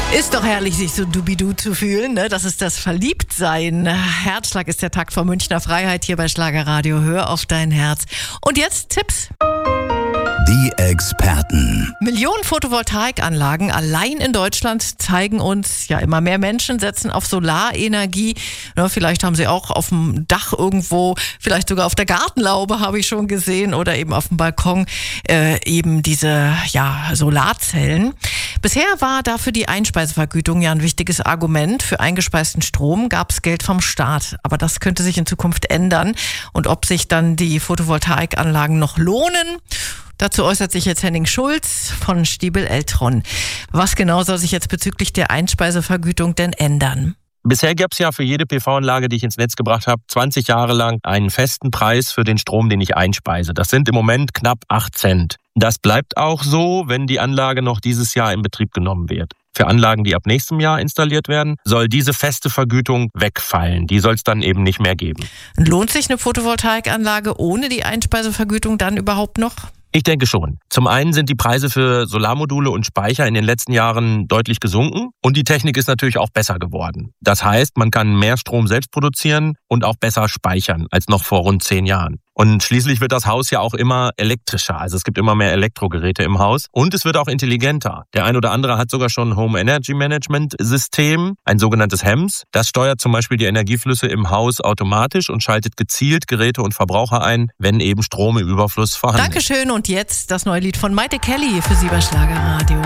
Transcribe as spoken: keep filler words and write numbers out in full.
Ist doch herrlich, sich so dubidu zu fühlen, ne? Das ist das Verliebtsein. Herzschlag ist der Takt vor Münchner Freiheit hier bei Schlagerradio. Hör auf dein Herz. Und jetzt Tipps. Die Experten. Millionen Photovoltaikanlagen allein in Deutschland zeigen uns, ja, immer mehr Menschen setzen auf Solarenergie. Ja, vielleicht haben sie auch auf dem Dach irgendwo, vielleicht sogar auf der Gartenlaube, habe ich schon gesehen, oder eben auf dem Balkon äh, eben diese ja, Solarzellen. Bisher war dafür die Einspeisevergütung ja ein wichtiges Argument. Für eingespeisten Strom gab es Geld vom Staat. Aber das könnte sich in Zukunft ändern. Und ob sich dann die Photovoltaikanlagen noch lohnen, dazu äußert sich jetzt Henning Schulz von Stiebel Eltron. Was genau soll sich jetzt bezüglich der Einspeisevergütung denn ändern? Bisher gab es ja für jede P V-Anlage, die ich ins Netz gebracht habe, zwanzig Jahre lang einen festen Preis für den Strom, den ich einspeise. Das sind im Moment knapp acht Cent. Das bleibt auch so, wenn die Anlage noch dieses Jahr in Betrieb genommen wird. Für Anlagen, die ab nächstem Jahr installiert werden, soll diese feste Vergütung wegfallen. Die soll es dann eben nicht mehr geben. Lohnt sich eine Photovoltaikanlage ohne die Einspeisevergütung dann überhaupt noch? Ich denke schon. Zum einen sind die Preise für Solarmodule und Speicher in den letzten Jahren deutlich gesunken und die Technik ist natürlich auch besser geworden. Das heißt, man kann mehr Strom selbst produzieren und auch besser speichern als noch vor rund zehn Jahren. Und schließlich wird das Haus ja auch immer elektrischer. Also es gibt immer mehr Elektrogeräte im Haus und es wird auch intelligenter. Der ein oder andere hat sogar schon ein Home Energy Management System, ein sogenanntes H E M S. Das steuert zum Beispiel die Energieflüsse im Haus automatisch und schaltet gezielt Geräte und Verbraucher ein, wenn eben Strom im Überfluss vorhanden ist. Dankeschön und jetzt das neue Lied von Maite Kelly für Sie bei Schlagerradio.